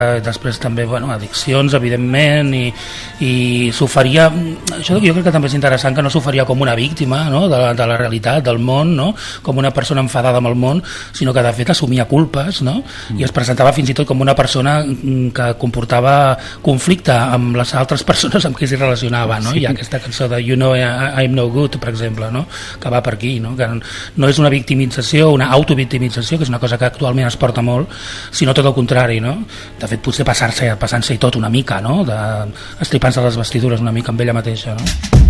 Després també, addiccions, evidentment, i s'oferia, això jo crec que també és interessant, que no s'oferia com una víctima, no? de la realitat, del món, no? Com una persona enfadada amb el món, sinó que de fet assumia culpes, no? I es presentava fins i tot com una persona que comportava conflicte amb les altres persones amb qui s'hi relacionava, no? Hi ha aquesta cançó de You Know I'm No Good, per exemple, no? Que va per aquí, no? Que no és una victimització, una autovictimització, que és una cosa que actualment es porta molt, sinó tot el contrari, no? De fet, potser passant-se tot una mica, no? Estripant-se les vestidures una mica amb ella mateixa, no?